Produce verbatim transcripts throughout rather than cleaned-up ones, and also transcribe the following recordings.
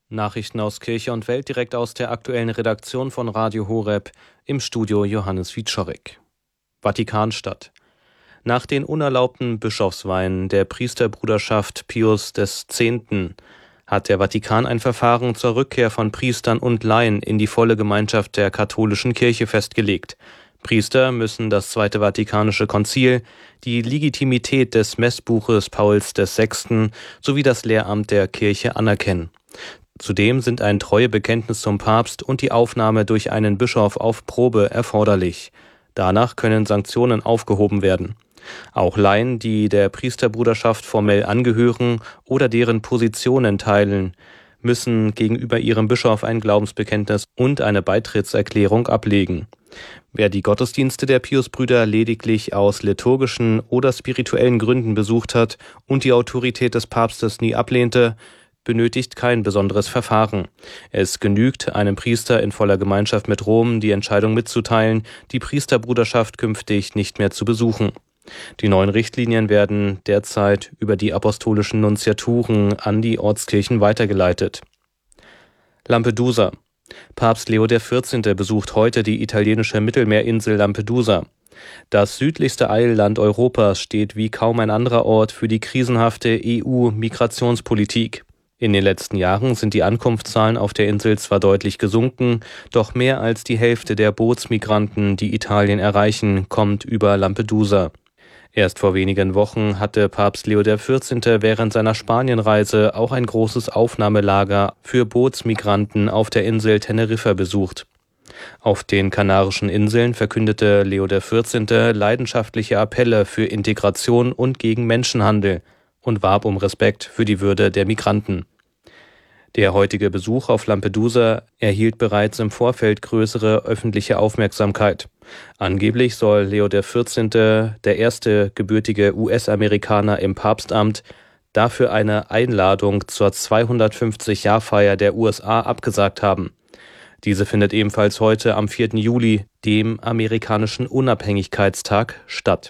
Nachrichten aus Kirche und Welt direkt aus der aktuellen Redaktion von Radio Horeb, im Studio Johannes Wieczorek. Vatikanstadt. Nach den unerlaubten Bischofsweihen der Priesterbruderschaft Pius X. hat der Vatikan ein Verfahren zur Rückkehr von Priestern und Laien in die volle Gemeinschaft der katholischen Kirche festgelegt. Priester müssen das Zweite Vatikanische Konzil, die Legitimität des Messbuches Pauls der Sechsten sowie das Lehramt der Kirche anerkennen. Zudem sind ein Treuebekenntnis zum Papst und die Aufnahme durch einen Bischof auf Probe erforderlich. Danach können Sanktionen aufgehoben werden. Auch Laien, die der Priesterbruderschaft formell angehören oder deren Positionen teilen, müssen gegenüber ihrem Bischof ein Glaubensbekenntnis und eine Beitrittserklärung ablegen. Wer die Gottesdienste der Piusbrüder lediglich aus liturgischen oder spirituellen Gründen besucht hat und die Autorität des Papstes nie ablehnte, benötigt kein besonderes Verfahren. Es genügt, einem Priester in voller Gemeinschaft mit Rom die Entscheidung mitzuteilen, die Priesterbruderschaft künftig nicht mehr zu besuchen. Die neuen Richtlinien werden derzeit über die apostolischen Nunziaturen an die Ortskirchen weitergeleitet. Lampedusa. Papst Leo der vierzehnte. besucht heute die italienische Mittelmeerinsel Lampedusa. Das südlichste Eiland Europas steht wie kaum ein anderer Ort für die krisenhafte E U-Migrationspolitik. In den letzten Jahren sind die Ankunftszahlen auf der Insel zwar deutlich gesunken, doch mehr als die Hälfte der Bootsmigranten, die Italien erreichen, kommt über Lampedusa. Erst vor wenigen Wochen hatte Papst Leo der vierzehnte. während seiner Spanienreise auch ein großes Aufnahmelager für Bootsmigranten auf der Insel Teneriffa besucht. Auf den Kanarischen Inseln verkündete Leo der vierzehnte. leidenschaftliche Appelle für Integration und gegen Menschenhandel und warb um Respekt für die Würde der Migranten. Der heutige Besuch auf Lampedusa erhielt bereits im Vorfeld größere öffentliche Aufmerksamkeit. Angeblich soll Leo der vierzehnte., der erste gebürtige U S-Amerikaner im Papstamt, dafür eine Einladung zur zweihundertfünfzig-Jahr-Feier der U S A abgesagt haben. Diese findet ebenfalls heute am vierten Juli, dem amerikanischen Unabhängigkeitstag, statt.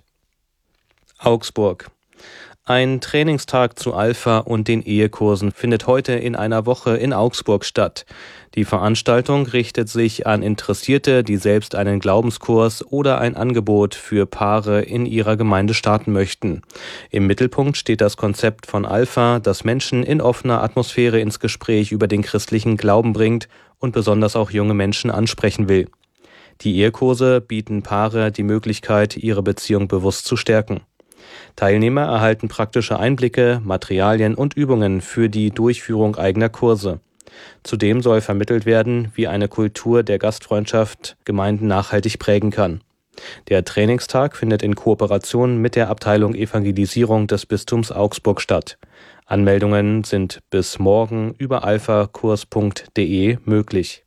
Augsburg. Ein Trainingstag zu Alpha und den Ehekursen findet heute in einer Woche in Augsburg statt. Die Veranstaltung richtet sich an Interessierte, die selbst einen Glaubenskurs oder ein Angebot für Paare in ihrer Gemeinde starten möchten. Im Mittelpunkt steht das Konzept von Alpha, das Menschen in offener Atmosphäre ins Gespräch über den christlichen Glauben bringt und besonders auch junge Menschen ansprechen will. Die Ehekurse bieten Paare die Möglichkeit, ihre Beziehung bewusst zu stärken. Teilnehmer erhalten praktische Einblicke, Materialien und Übungen für die Durchführung eigener Kurse. Zudem soll vermittelt werden, wie eine Kultur der Gastfreundschaft Gemeinden nachhaltig prägen kann. Der Trainingstag findet in Kooperation mit der Abteilung Evangelisierung des Bistums Augsburg statt. Anmeldungen sind bis morgen über alphakurs punkt de möglich.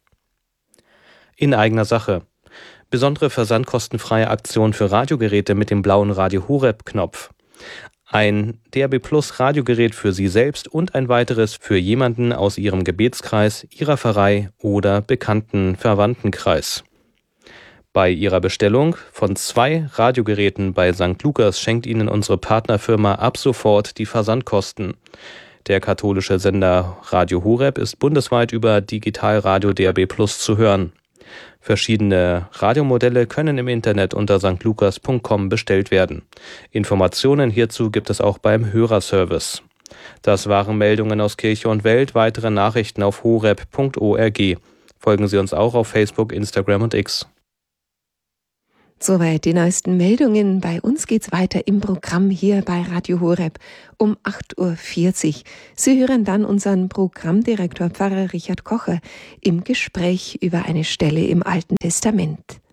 In eigener Sache. Besondere versandkostenfreie Aktion für Radiogeräte mit dem blauen Radio Horeb-Knopf. Ein D A B Plus Radiogerät für Sie selbst und ein weiteres für jemanden aus Ihrem Gebetskreis, Ihrer Pfarrei oder bekannten Verwandtenkreis. Bei Ihrer Bestellung von zwei Radiogeräten bei Sankt Lukas schenkt Ihnen unsere Partnerfirma ab sofort die Versandkosten. Der katholische Sender Radio Horeb ist bundesweit über Digitalradio D A B Plus zu hören. Verschiedene Radiomodelle können im Internet unter sanktlukas punkt com bestellt werden. Informationen hierzu gibt es auch beim Hörerservice. Das waren Meldungen aus Kirche und Welt. Weitere Nachrichten auf horeb punkt org. Folgen Sie uns auch auf Facebook, Instagram und X. Soweit die neuesten Meldungen. Bei uns geht's weiter im Programm hier bei Radio Horeb um acht Uhr vierzig. Sie hören dann unseren Programmdirektor Pfarrer Richard Kocher im Gespräch über eine Stelle im Alten Testament.